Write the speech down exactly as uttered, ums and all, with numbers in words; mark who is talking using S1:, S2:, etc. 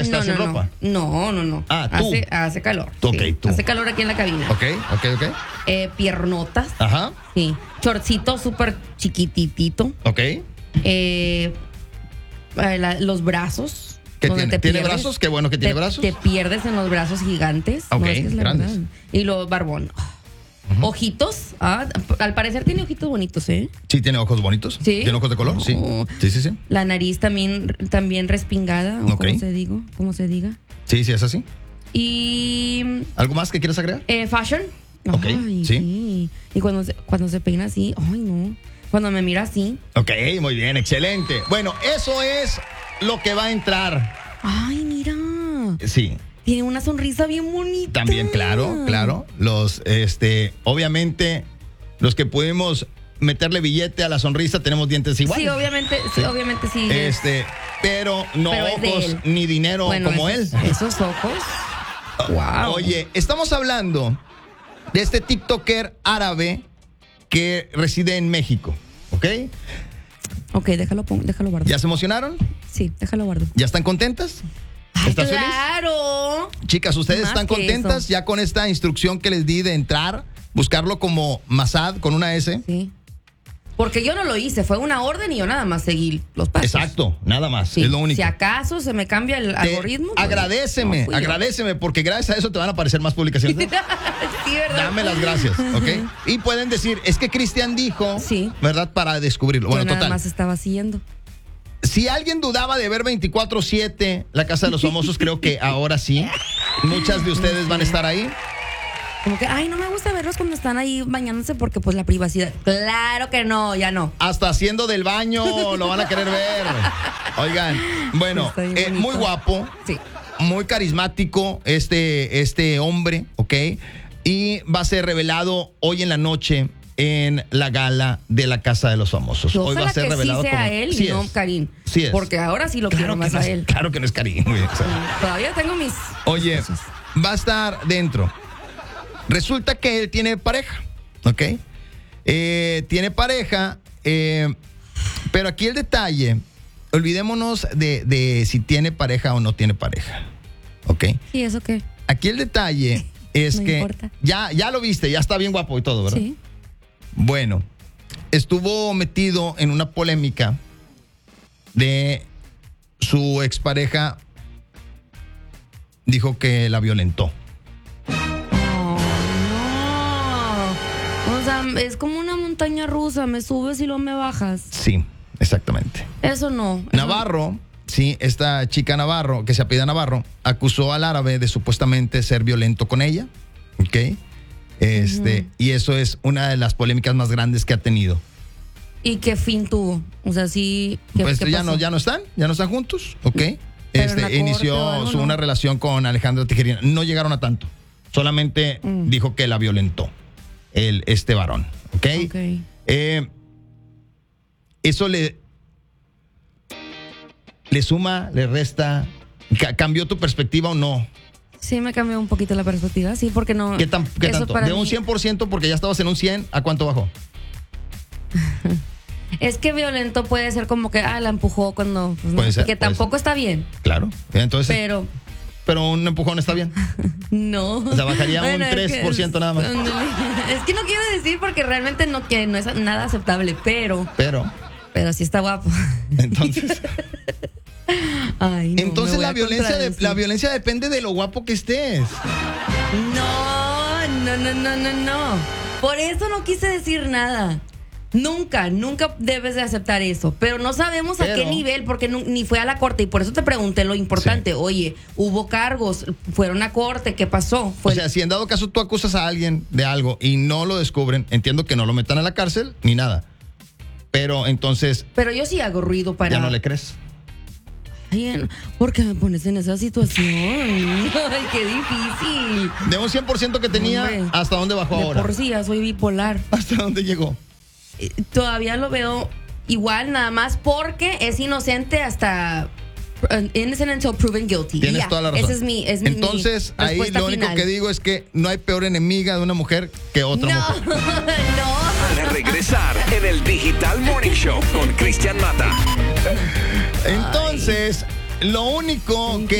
S1: que estás
S2: no,
S1: sin
S2: no,
S1: ropa.
S2: No, no, no.
S1: Ah, tú.
S2: Hace, hace calor.
S1: Ok,
S2: sí.
S1: tú.
S2: Hace calor aquí en la cabina.
S1: Ok, ok, ok.
S2: Eh, piernotas.
S1: Ajá.
S2: Sí. Chorcito súper chiquititito.
S1: Ok.
S2: Eh, eh, la- los brazos.
S1: ¿Qué
S2: donde
S1: tiene?
S2: te
S1: ¿Tiene
S2: pierdes.
S1: brazos? Qué bueno que tiene
S2: Te-
S1: brazos.
S2: Te pierdes en los brazos gigantes.
S1: Ok,
S2: No, es que es la
S1: grandes.
S2: verdad. Y los barbón. Ojitos. Ah, al parecer tiene ojitos bonitos, ¿eh?
S1: Sí, tiene ojos bonitos.
S2: Sí.
S1: ¿Tiene ojos de color? Sí.
S2: Oh.
S1: Sí, sí, sí.
S2: La nariz también, también respingada. O
S1: Ok.
S2: como se digo, como se diga.
S1: Sí, sí, es así.
S2: Y
S1: ¿Algo más que quieras agregar?
S2: eh, fashion.
S1: Ok,
S2: Ay,
S1: sí.
S2: Y cuando se, cuando se peina así, ay no. Cuando me mira así,
S1: Ok, muy bien, excelente. Bueno, eso es lo que va a entrar.
S2: ay, mira.
S1: Sí.
S2: Tiene una sonrisa bien bonita.
S1: También, claro, claro. Los, este, obviamente, los que pudimos meterle billete a la sonrisa tenemos dientes iguales.
S2: Sí, obviamente, sí, obviamente sí.
S1: Este, pero no
S2: Pero es de
S1: ojos
S2: él.
S1: ni dinero
S2: Bueno,
S1: como
S2: esos,
S1: él.
S2: Esos ojos. Wow.
S1: Oye, estamos hablando de este TikToker árabe que reside en México, ¿ok?
S2: Ok, déjalo, pon- déjalo guardo.
S1: ¿Ya se emocionaron?
S2: Sí, déjalo guardo.
S1: ¿Ya están contentas?
S2: Ay,
S1: ¿Estás feliz?
S2: claro.
S1: Chicas, ¿ustedes
S2: Más
S1: están
S2: que
S1: contentas
S2: eso.
S1: ya con esta instrucción que les di de entrar, buscarlo como Masad con una S?
S2: Sí. Porque yo no lo hice, fue una orden y yo nada más seguí los pasos.
S1: Exacto, nada más,
S2: Sí.
S1: es lo único.
S2: Si acaso se me cambia el
S1: Te-
S2: algoritmo. pues,
S1: agradéceme,
S2: no fui yo.
S1: agradéceme, porque gracias a eso te van a aparecer más publicaciones.
S2: Sí, ¿verdad?
S1: Dame las gracias, ¿ok? Y pueden decir, es que Cristian dijo,
S2: Sí.
S1: ¿verdad? Para descubrirlo. Bueno,
S2: yo nada
S1: total.
S2: más estaba siguiendo.
S1: Si alguien dudaba de ver veinticuatro siete La Casa de los Famosos, creo que ahora sí. Muchas de ustedes van a estar ahí.
S2: Como que, ay, no me gusta verlos cuando están ahí bañándose porque pues la privacidad. Claro que no, ya no.
S1: Hasta haciendo del baño lo van a querer ver. Oigan, bueno,
S2: Está bien
S1: eh,
S2: bonito.
S1: muy guapo,
S2: Sí.
S1: muy carismático este, este hombre, ¿ok? Y va a ser revelado hoy en la noche en la gala de la Casa de los Famosos. Hoy
S2: Ojalá
S1: va a ser
S2: que
S1: revelado
S2: sí sea
S1: como-
S2: él
S1: Sí
S2: y no
S1: es.
S2: Karim.
S1: Sí es.
S2: Porque ahora sí lo
S1: Claro
S2: quiero
S1: que
S2: más
S1: no
S2: a
S1: es-
S2: él.
S1: Claro que no es Karim. Muy bien, exacto.
S2: Todavía tengo mis.
S1: Oye,
S2: cosas.
S1: va a estar dentro. Resulta que él tiene pareja, ¿ok? Eh, tiene pareja, eh, pero aquí el detalle, olvidémonos de, de si tiene pareja o no tiene pareja, ¿ok?
S2: ¿Y eso qué?
S1: Aquí el detalle es
S2: No
S1: que
S2: importa.
S1: ya, ya lo viste, ya está bien guapo y todo, ¿verdad?
S2: Sí.
S1: Bueno, estuvo metido en una polémica de su expareja, dijo que la violentó.
S2: No, no. O sea, es como una montaña rusa. Me subes y luego me bajas.
S1: Sí, exactamente.
S2: Eso no. eso-
S1: Navarro, sí, esta chica Navarro, que se apellida Navarro, acusó al árabe de supuestamente ser violento con ella, ¿ok? Este, y eso es una de las polémicas más grandes que ha tenido.
S2: ¿Y qué fin tuvo? O sea, sí. ¿qué,
S1: Pues
S2: qué
S1: ya
S2: pasó?
S1: no, ya no están, ya no están juntos, ¿ok?
S2: Pero en la
S1: Este,
S2: corte
S1: inició
S2: o algo,
S1: su,
S2: ¿no?
S1: una relación con Alejandra Tijerina. No llegaron a tanto. Solamente
S2: Mm.
S1: dijo que la violentó el, este varón, ¿ok?
S2: Ok.
S1: Eh, eso le, le suma, le resta. Ca- ¿Cambió tu perspectiva o no?
S2: Sí, me cambió un poquito la perspectiva, sí, porque no.
S1: ¿Qué, tan- qué
S2: eso
S1: tanto?
S2: para
S1: De un
S2: mí-
S1: cien por ciento, porque ya estabas en un cien, ¿a cuánto bajó?
S2: Es que violento puede ser como que, ah, la empujó cuando. pues, no,
S1: Puede ser,
S2: que
S1: puede
S2: tampoco está bien.
S1: Claro. Entonces,
S2: Pero.
S1: pero un empujón está bien.
S2: No.
S1: O sea, bajaría un
S2: Bueno, es
S1: tres por ciento nada más.
S2: Es que no quiero decir porque realmente no, que no es nada aceptable, pero.
S1: Pero,
S2: Pero sí está guapo.
S1: entonces.
S2: Ay, no,
S1: entonces
S2: me voy
S1: la
S2: a
S1: violencia, de,
S2: contradecir.
S1: la violencia depende de lo guapo que estés.
S2: No, no, no, no, no, no. Por eso no quise decir nada. Nunca, nunca debes de aceptar eso. Pero no sabemos a
S1: Pero-
S2: qué nivel, porque nu- ni fue a la corte. Y por eso te pregunté lo importante.
S1: Sí.
S2: Oye, hubo cargos, fueron a corte, ¿qué pasó? Fue
S1: O sea, si en dado caso tú acusas a alguien de algo y no lo descubren, entiendo que no lo metan a la cárcel ni nada. Pero entonces
S2: Pero yo sí hago ruido para.
S1: ya no le crees.
S2: Ay, ¿por qué me pones en esa situación? Ay, qué difícil.
S1: De un cien por ciento que tenía,
S2: Hombre,
S1: ¿hasta dónde bajó
S2: De
S1: ahora?
S2: por sí ya soy bipolar.
S1: ¿Hasta dónde llegó?
S2: Eh, Todavía lo veo igual, nada más porque es inocente hasta uh, innocent until proven guilty.
S1: Tienes
S2: Ya,
S1: toda la razón.
S2: Ese es mi, es mi-
S1: Entonces,
S2: mi
S1: ahí
S2: respuesta
S1: lo único
S2: final.
S1: que digo es que no hay peor enemiga de una mujer que otra
S2: No,
S1: mujer.
S2: no.
S3: A regresar en el Digital Morning Show con Cristian Mata.
S1: Entonces, lo único que